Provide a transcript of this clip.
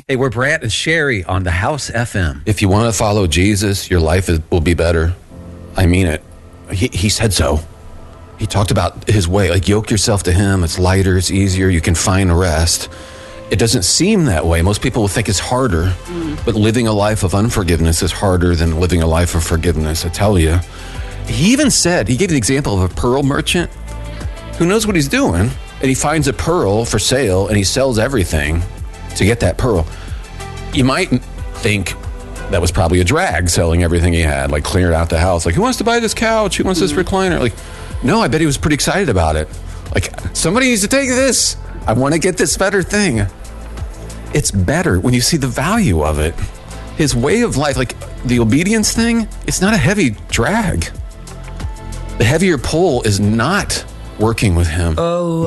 Hey, we're Brant and Sherry on the House FM. If you want to follow Jesus, your life will be better. I mean it. He said so. He talked about his way, like yoke yourself to him. It's lighter, it's easier, you can find rest. It doesn't seem that way. Most people will think it's harder, but living a life of unforgiveness is harder than living a life of forgiveness, I tell you. He even said, he gave the example of a pearl merchant who knows what he's doing, and he finds a pearl for sale, and he sells everything to get that pearl. You might think that was probably a drag, selling everything he had, like clearing out the house. Like, who wants to buy this couch? Who wants this recliner? Like, no, I bet he was pretty excited about it. Like, somebody needs to take this. I want to get this better thing. It's better when you see the value of it. His way of life, like the obedience thing, it's not a heavy drag. The heavier pull is not working with him.